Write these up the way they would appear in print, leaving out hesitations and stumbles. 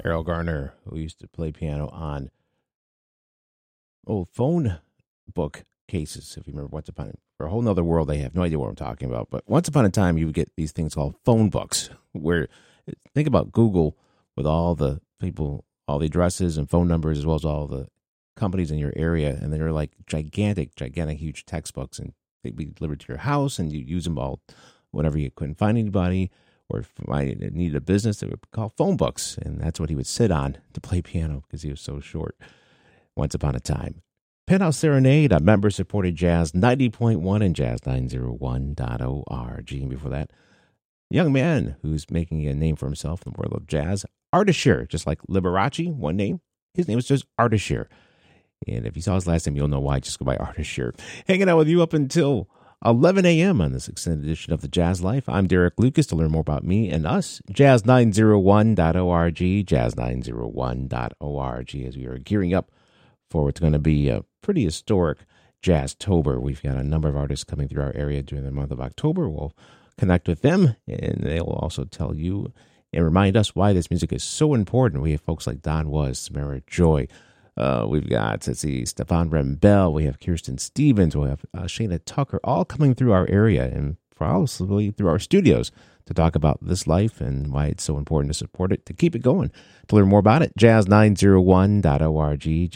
Errol Garner, who used to play piano on old phone book cases, if you remember Once Upon for a whole nother world, they have no idea what I'm talking about. But once upon a time, you would get these things called phone books, where think about Google with all the people, all the addresses and phone numbers, as well as all the companies in your area, and they're like gigantic, huge textbooks, and they'd be delivered to your house, and you use them all whenever you couldn't find anybody or if I needed a business. They would call phone books, and that's what he would sit on to play piano because he was so short. Once upon a time. Penthouse Serenade, a member-supported Jazz 90.1 and Jazz901.org. And before that, a young man who's making a name for himself in the world of jazz, Ardashir, just like Liberace, one name. His name was just Ardashir. And if you saw his last name, you'll know why. Just go by Ardashir. Hanging out with you up until 11 a.m. on this extended edition of The Jazz Life. I'm Derek Lucas. To learn more about me and us, Jazz901.org, Jazz901.org, as we are gearing up for what's going to be a pretty historic Jazztober. We've got a number of artists coming through our area during the month of October. We'll connect with them, and they'll also tell you and remind us why this music is so important. We have folks like Don Was, Samara Joy. We've got, Stefan Rembel. We have Kirsten Stevens. We have Shana Tucker, all coming through our area and probably through our studios to talk about this life and why it's so important to support it, to keep it going. To learn more about it, jazz901.org,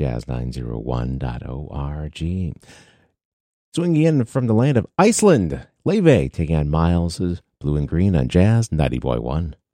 jazz901.org. Swinging in from the land of Iceland, Leve taking on Miles' Blue and Green on Jazz 90.1.